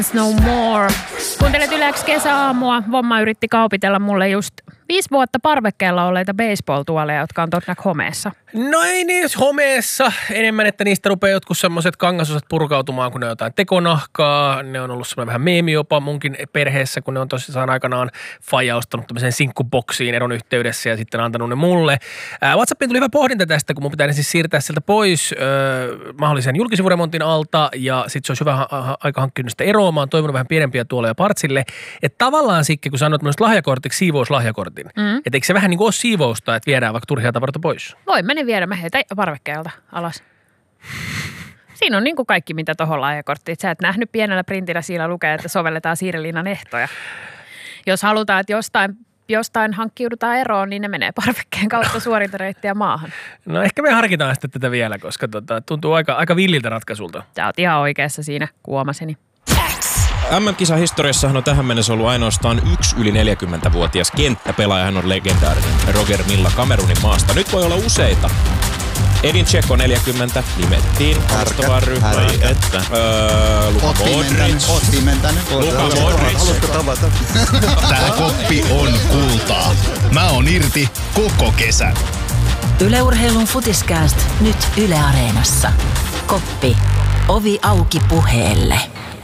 No more. Kuuntelet Yle X kesäaamua. Vomma yritti kaupitella mulle just 5 vuotta parvekkeella olleita baseball-tuoleja, jotka on todennäköisesti homeessa. No ei niin homeessa. Enemmän, että niistä rupeaa jotkut semmoiset kangasosat purkautumaan, kun ne on jotain tekonahkaa. Ne on ollut semmoinen vähän meemi jopa munkin perheessä, kun ne on tosissaan aikanaan faija ostanut tämmöiseen sinkkuboksiin eron yhteydessä ja sitten antanut ne mulle. WhatsAppiin tuli hyvä pohdinta tästä, kun mun pitää siis siirtää sieltä pois mahdollisen julkisivuremontin alta ja sitten se olisi hyvä aika hankkinut sitä eroa. Mä oon toivonut vähän pienempiä tuoleja partsille. Että tavallaan Sikke, kun sanoit minusta lahjakortiksi siivouslahjakortin, että eikö se vähän niin kuin ole siivousta, että viedään vaikka turhia tavaroita pois? Voi, mene viedä. Mä heitän parvekkeelta alas. Siinä on niin kuin kaikki, mitä tohon lahjakorttiin. Sä et nähnyt pienellä printillä, siellä lukee, että sovelletaan Siireliinan ehtoja. Jos halutaan, että jostain hankkiudutaan eroon, niin ne menee parvekkeen kautta suorinta reittiä maahan. No ehkä me harkitaan sitten tätä vielä, koska tuntuu aika villiltä ratkaisulta. Sä oot ihan oikeassa siinä, kuomaseni. MM-kisahistoriassahan on tähän mennessä ollut ainoastaan yksi yli 40-vuotias kenttäpelaaja. Hän on legendaarinen Roger Milla Kamerunin maasta. Nyt voi olla useita. Edin Dzeko 40 nimettiin alustavaan ryhmään. Luka Modric. Luka Modric. Tää koppi on kultaa. Mä oon irti koko kesän. Yle Urheilun Futiskääst nyt Yle Areenassa. Koppi. Ovi auki puheelle.